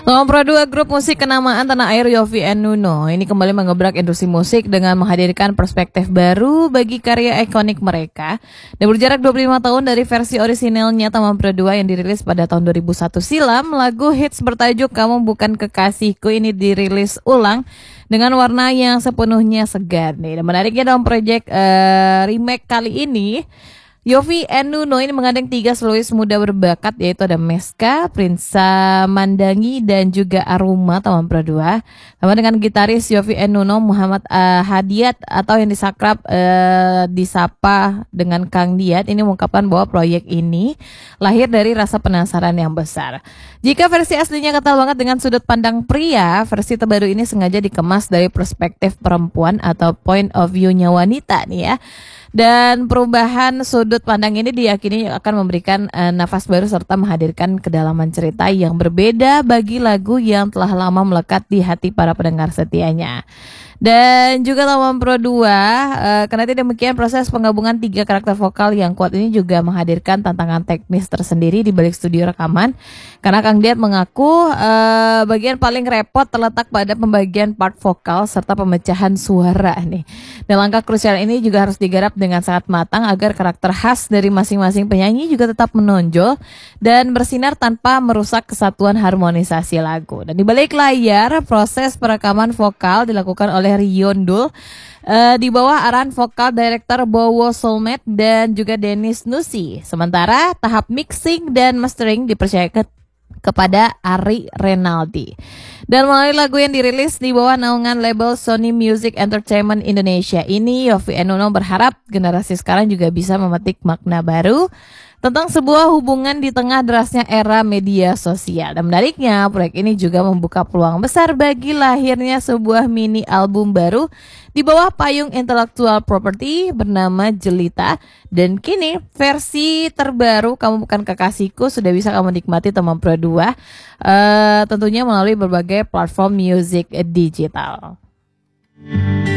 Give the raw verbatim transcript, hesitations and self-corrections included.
Nomor Pro dua grup musik kenamaan tanah air Yovie and Nuno ini kembali mengebrak industri musik dengan menghadirkan perspektif baru bagi karya ikonik mereka. Dan berjarak dua puluh lima tahun dari versi orisinalnya Taman Pro dua yang dirilis pada tahun dua ribu satu silam, lagu hits bertajuk Kamu Bukan Kekasihku ini dirilis ulang dengan warna yang sepenuhnya segar nih. Dan menariknya dalam proyek uh, remake kali ini, Yovie and Nuno ini mengandeng tiga solois muda berbakat, yaitu ada Meska, Prinsa Mandangi, dan juga Aruma Taman Pro dua. Sama dengan gitaris Yovie and Nuno Muhammad uh, Hadiat atau yang disakrap uh, disapa dengan Kang Diat ini mengungkapkan bahwa proyek ini lahir dari rasa penasaran yang besar. Jika versi aslinya kental banget dengan sudut pandang pria, versi terbaru ini sengaja dikemas dari perspektif perempuan atau point of view-nya wanita nih ya. Dan perubahan sudut pandang ini diyakini akan memberikan uh, nafas baru serta menghadirkan kedalaman cerita yang berbeda bagi lagu yang telah lama melekat di hati para pendengar setianya. Dan juga Taman Pro dua, uh, karena tidak demikian proses penggabungan tiga karakter vokal yang kuat ini juga menghadirkan tantangan teknis tersendiri di balik studio rekaman. Karena Kang Diat mengaku uh, bagian paling repot terletak pada pembagian part vokal serta pemecahan suara nih. Dan langkah krusial ini juga harus digarap dengan sangat matang agar karakter khas dari masing-masing penyanyi juga tetap menonjol dan bersinar tanpa merusak kesatuan harmonisasi lagu. Dan di balik layar, proses perekaman vokal dilakukan oleh Riondul uh, di bawah arahan vokal director Bowo Soulmate dan juga Dennis Nusi. Sementara tahap mixing dan mastering dipercayakan kepada Ari Renaldi. Dan melalui lagu yang dirilis di bawah naungan label Sony Music Entertainment Indonesia ini, Yovie and Nuno berharap generasi sekarang juga bisa memetik makna baru tentang sebuah hubungan di tengah derasnya era media sosial. Dan menariknya, proyek ini juga membuka peluang besar bagi lahirnya sebuah mini album baru di bawah payung intellectual property bernama Jelita. Dan kini versi terbaru Kamu Bukan Kekasihku sudah bisa kamu nikmati Taman Pro dua, uh, tentunya melalui berbagai platform musik digital.